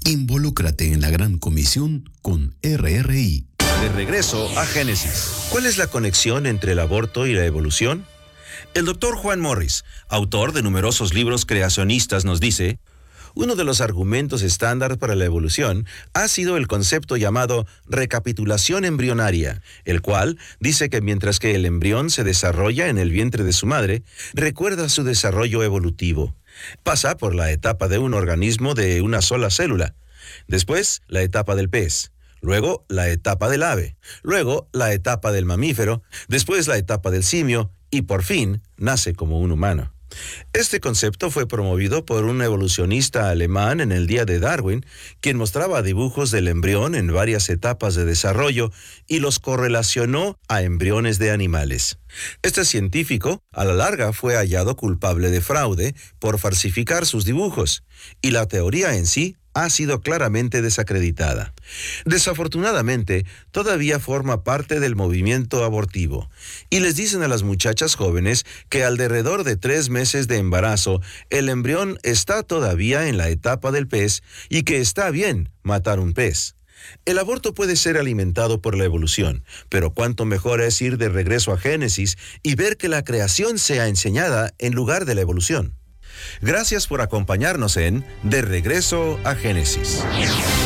Involúcrate en la gran comisión con RRI. De regreso a Génesis. ¿Cuál es la conexión entre el aborto y la evolución? El doctor Juan Morris, autor de numerosos libros creacionistas, nos dice: uno de los argumentos estándar para la evolución ha sido el concepto llamado recapitulación embrionaria, el cual dice que mientras que el embrión se desarrolla en el vientre de su madre, recuerda su desarrollo evolutivo. Pasa por la etapa de un organismo de una sola célula, después la etapa del pez, luego la etapa del ave, luego la etapa del mamífero, después la etapa del simio y por fin nace como un humano. Este concepto fue promovido por un evolucionista alemán en el día de Darwin, quien mostraba dibujos del embrión en varias etapas de desarrollo y los correlacionó a embriones de animales. Este científico, a la larga, fue hallado culpable de fraude por falsificar sus dibujos, y la teoría en sí ha sido claramente desacreditada. Desafortunadamente, todavía forma parte del movimiento abortivo, y les dicen a las muchachas jóvenes que alrededor de 3 meses de embarazo, el embrión está todavía en la etapa del pez y que está bien matar un pez. El aborto puede ser alimentado por la evolución, pero cuánto mejor es ir de regreso a Génesis y ver que la creación sea enseñada en lugar de la evolución. Gracias por acompañarnos en De Regreso a Génesis.